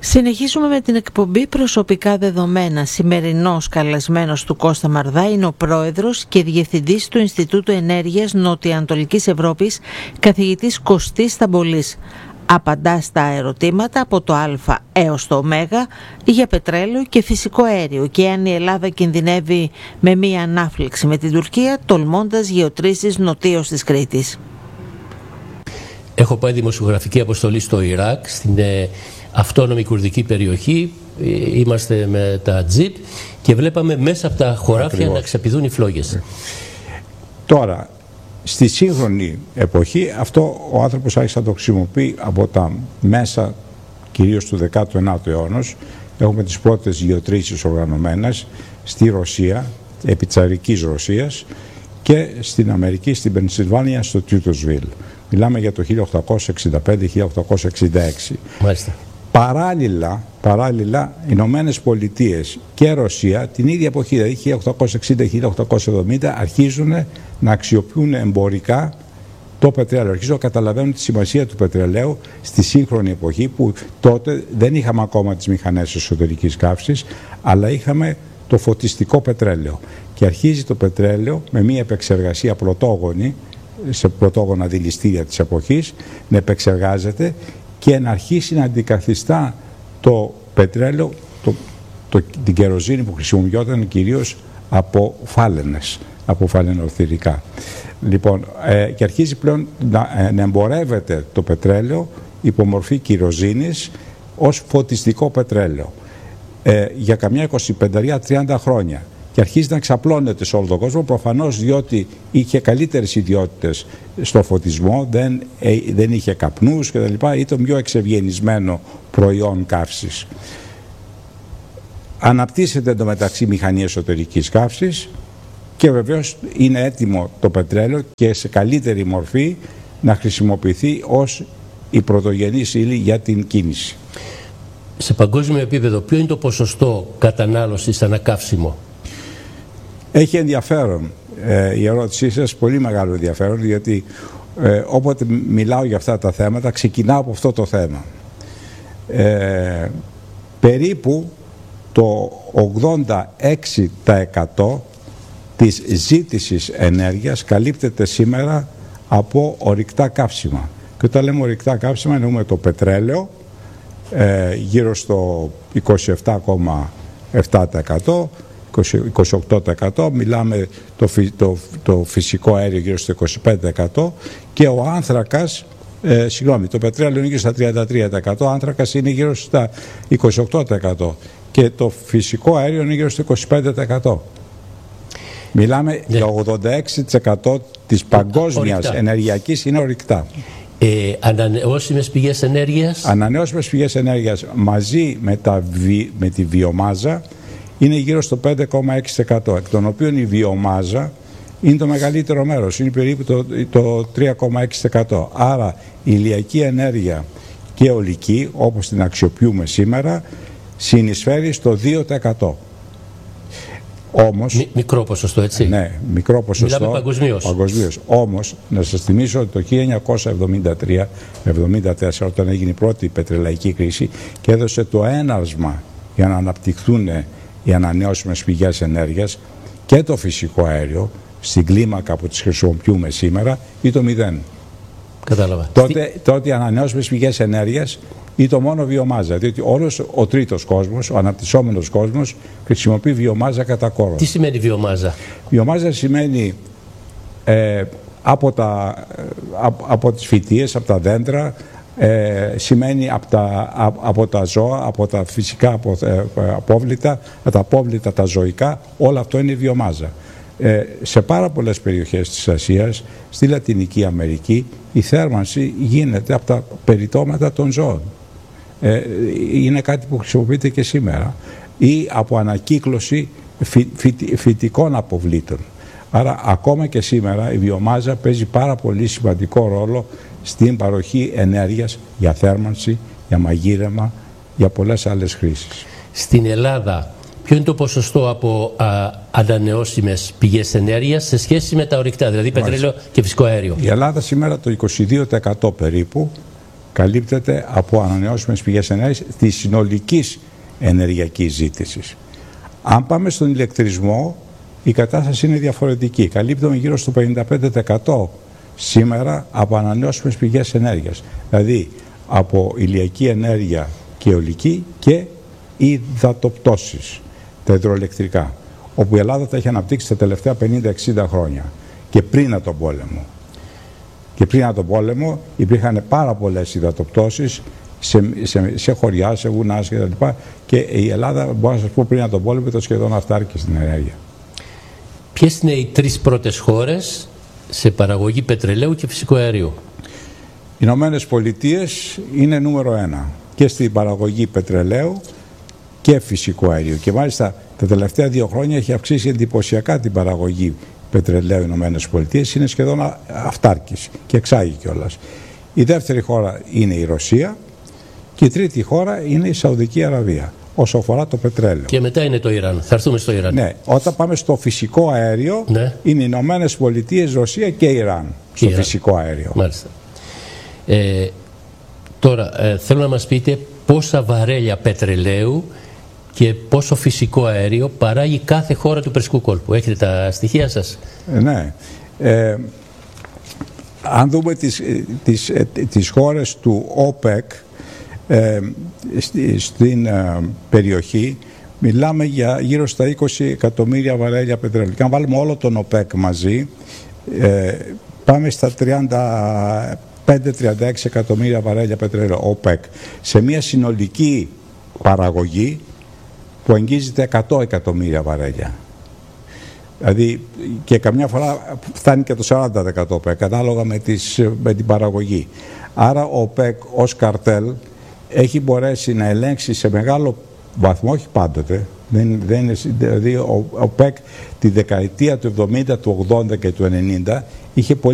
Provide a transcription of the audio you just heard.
Συνεχίζουμε με την εκπομπή Προσωπικά Δεδομένα. Σημερινός καλεσμένος του Κώστα Μαρδά είναι ο πρόεδρος και διευθυντής του Ινστιτούτου Ενέργειας Νοτιοανατολικής Ευρώπης, καθηγητής Κωστής Σταμπολής. Απαντά στα ερωτήματα από το Α έως το Ω για πετρέλαιο και φυσικό αέριο και αν η Ελλάδα κινδυνεύει με μία ανάφλεξη με την Τουρκία, τολμώντας γεωτρήσεις νοτίως της Κρήτης. Έχω πάει δημοσιογραφική αποστολή στο Ιράκ, στην αυτόνομη κουρδική περιοχή. Είμαστε με τα τζιπ και βλέπαμε μέσα από τα χωράφια να ξεπηδούν οι φλόγες. Τώρα, στη σύγχρονη εποχή, αυτό ο άνθρωπος άρχισε να το χρησιμοποιεί από τα μέσα κυρίως του 19ου αιώνα. Έχουμε τις πρώτες γεωτρήσεις οργανωμένες στη Ρωσία, επί τσαρικής Ρωσίας, και στην Αμερική, στην Πενσιλβάνια, στο Τιούτοσβιλ. Μιλάμε για το 1865-1866. Μάλιστα. Παράλληλα, οι Ηνωμένες Πολιτείες και Ρωσία την ίδια εποχή, δηλαδή 1860-1870, αρχίζουν να αξιοποιούν εμπορικά το πετρέλαιο. Αρχίζουν να καταλαβαίνουν τη σημασία του πετρελαίου στη σύγχρονη εποχή, που τότε δεν είχαμε ακόμα τις μηχανές εσωτερικής καύσης, αλλά είχαμε το φωτιστικό πετρέλαιο. Και αρχίζει το πετρέλαιο με μια επεξεργασία πρωτόγονη, σε πρωτόγωνα δηληστήρια της εποχής, να επεξεργάζεται και να αρχίσει να αντικαθιστά το πετρέλαιο, την κεροζίνη που χρησιμοποιόταν κυρίως από φάλαινες, από φαλαινοθυρικά. Λοιπόν, και αρχίζει πλέον να εμπορεύεται το πετρέλαιο υπό μορφή κυροζίνης ως φωτιστικό πετρέλαιο για καμιά 25-30 χρόνια. Και αρχίζει να ξαπλώνεται σε όλο τον κόσμο, προφανώς διότι είχε καλύτερες ιδιότητες στο φωτισμό, δεν είχε καπνούς κτλ. Ήταν το πιο εξευγενισμένο προϊόν καύσης. Αναπτύσσεται εντωμεταξύ μηχανή εσωτερικής καύσης και βεβαίως είναι έτοιμο το πετρέλαιο και σε καλύτερη μορφή να χρησιμοποιηθεί ως η πρωτογενής ύλη για την κίνηση. Σε παγκόσμιο επίπεδο, ποιο είναι το ποσοστό κατανάλωσης ανά καύσιμο? Έχει ενδιαφέρον η ερώτησή σας, πολύ μεγάλο ενδιαφέρον, γιατί όποτε μιλάω για αυτά τα θέματα ξεκινάω από αυτό το θέμα. Περίπου το 86% της ζήτησης ενέργειας καλύπτεται σήμερα από ορυκτά καύσιμα. Και όταν λέμε ορυκτά καύσιμα εννοούμε το πετρέλαιο, γύρω στο 27,7%, 28%, μιλάμε το φυσικό αέριο γύρω στο 25% και ο άνθρακας, το πετρέλαιο είναι γύρω στα 33%, ο άνθρακας είναι γύρω στα 28% και το φυσικό αέριο είναι γύρω στο 25%. Μιλάμε για 86% της παγκόσμιας ενεργειακής είναι ορυκτά. Ανανεώσιμες πηγές ενέργειας. Ανανεώσιμες πηγές ενέργειας μαζί με τη βιομάζα είναι γύρω στο 5,6%, εκ των οποίων η βιομάζα είναι το μεγαλύτερο μέρος, είναι περίπου το 3,6%. Άρα η ηλιακή ενέργεια και ολική, όπως την αξιοποιούμε σήμερα, συνεισφέρει στο 2%. Όμως, μικρό ποσοστό, έτσι. Ναι, μικρό ποσοστό. Μιλάμε παγκοσμίως. Όμως, να σας θυμίσω ότι το 1973-74, όταν έγινε η πρώτη πετρελαϊκή κρίση και έδωσε το έναυσμα για να αναπτυχθούν οι ανανεώσιμες πηγές ενέργειας και το φυσικό αέριο στην κλίμακα που τις χρησιμοποιούμε σήμερα, ή το 0. Κατάλαβα. Τότε οι ανανεώσιμες πηγές ενέργειας ή το μόνο βιομάζα, διότι όλος ο τρίτος κόσμος, ο αναπτυσσόμενος κόσμος, χρησιμοποιεί βιομάζα κατά κόρο. Τι σημαίνει βιομάζα? Βιομάζα σημαίνει από τις φυτίες, από τα δέντρα, σημαίνει από τα ζώα, από τα φυσικά απόβλητα, τα απόβλητα τα ζωικά, όλο αυτό είναι βιομάζα. Σε πάρα πολλές περιοχές της Ασίας, στη Λατινική Αμερική, η θέρμανση γίνεται από τα περιτώματα των ζώων. Είναι κάτι που χρησιμοποιείται και σήμερα, ή από ανακύκλωση φυτικών αποβλήτων. Άρα ακόμα και σήμερα η βιομάζα παίζει πάρα πολύ σημαντικό ρόλο στην παροχή ενέργειας για θέρμανση, για μαγείρεμα, για πολλές άλλες χρήσεις. Στην Ελλάδα ποιο είναι το ποσοστό από ανανεώσιμες πηγές ενέργειας σε σχέση με τα ορυκτά, δηλαδή πετρέλαιο και φυσικό αέριο? Η Ελλάδα σήμερα το 22% περίπου καλύπτεται από ανανεώσιμες πηγές ενέργειας της συνολικής ενεργειακής ζήτησης. Αν πάμε στον ηλεκτρισμό, η κατάσταση είναι διαφορετική. Καλύπτουμε γύρω στο 55% σήμερα από ανανεώσιμες πηγές ενέργειας. Δηλαδή από ηλιακή ενέργεια και αιωλική και υδατοπτώσεις, τα υδροελεκτρικά, όπου η Ελλάδα τα έχει αναπτύξει τα τελευταία 50-60 χρόνια και πριν από τον πόλεμο. Και πριν από τον πόλεμο υπήρχαν πάρα πολλές υδατοπτώσεις σε χωριά, σε βουνά κτλ. Και η Ελλάδα, μπορώ να σας πω, πριν από τον πόλεμο ήταν σχεδόν αυτάρκη στην ενέργεια. Ποιες είναι οι 3 πρώτες χώρες σε παραγωγή πετρελαίου και φυσικού αερίου? Οι Ηνωμένες Πολιτείες είναι νούμερο 1 και στην παραγωγή πετρελαίου και φυσικού αερίου. Και μάλιστα τα τελευταία 2 χρόνια έχει αυξήσει εντυπωσιακά την παραγωγή πετρελαίου οι Ηνωμένες Πολιτείες, είναι σχεδόν αυτάρκης και εξάγει κιόλας. Η δεύτερη χώρα είναι η Ρωσία και η τρίτη χώρα είναι η Σαουδική Αραβία όσο αφορά το πετρέλαιο. Και μετά είναι το Ιράν. Θα έρθουμε στο Ιράν. Ναι, όταν πάμε στο φυσικό αέριο, ναι, είναι οι Ηνωμένες Πολιτείες, Ρωσία και Ιράν στο φυσικό αέριο. Μάλιστα. Τώρα θέλω να μας πείτε πόσα βαρέλια πετρελαίου και πόσο φυσικό αέριο παράγει κάθε χώρα του Περσικού κόλπου. Έχετε τα στοιχεία σας? Ναι. Αν δούμε τις χώρες του ΟΠΕΚ στην περιοχή, μιλάμε για γύρω στα 20 εκατομμύρια βαρέλια πετρέλαιο. Και αν βάλουμε όλο τον ΟΠΕΚ μαζί, πάμε στα 35-36 εκατομμύρια βαρέλια πετρέλαιο ΟΠΕΚ, σε μια συνολική παραγωγή που αγγίζεται 100 εκατομμύρια βαρέλια. Δηλαδή και καμιά φορά φτάνει και το 40% ΟΠΕΚ, ανάλογα με την παραγωγή. Άρα ο ΟΠΕΚ ως καρτέλ έχει μπορέσει να ελέγξει σε μεγάλο βαθμό, όχι πάντοτε, δηλαδή ο ΟΠΕΚ τη δεκαετία του 70, του 80 και του 90 είχε πολύ